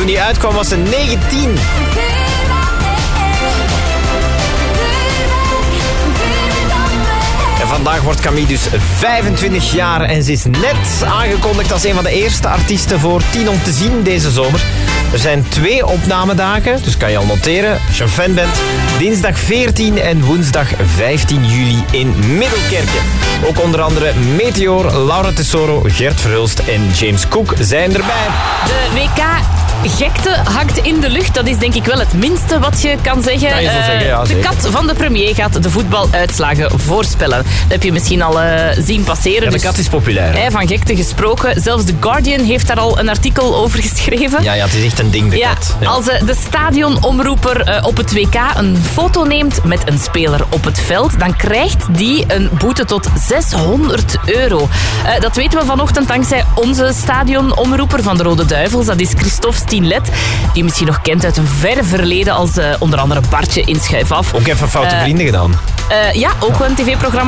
Toen hij uitkwam was ze 19. En vandaag wordt Camille dus 25 jaar en ze is net aangekondigd als een van de eerste artiesten voor 10 om te zien deze zomer. Er zijn 2 opnamedagen, dus kan je al noteren als je een fan bent. Dinsdag 14 en woensdag 15 juli in Middelkerke. Ook onder andere Meteor, Laura Tesoro, Gert Verhulst en James Cook zijn erbij. De WK-gekte hangt in de lucht. Dat is denk ik wel het minste wat je kan zeggen. Kan je zo zeggen, ja, de zeker. kat van de premier gaat de voetbaluitslagen voorspellen. Dat heb je misschien al zien passeren. Ja, de kat is populair. Hè? Van gekte gesproken. Zelfs The Guardian heeft daar al een artikel over geschreven. Ja, het is echt een ding, de kat. Ja. Als de stadionomroeper op het WK een foto neemt met een speler op het veld, dan krijgt die een boete tot €600. Dat weten we vanochtend dankzij onze stadionomroeper van de Rode Duivels. Dat is Christophe Stienlet, die je misschien nog kent uit een verre verleden als onder andere Bartje in Schuif Af. Ook even Foute Vrienden gedaan. Ja, ook een tv-programma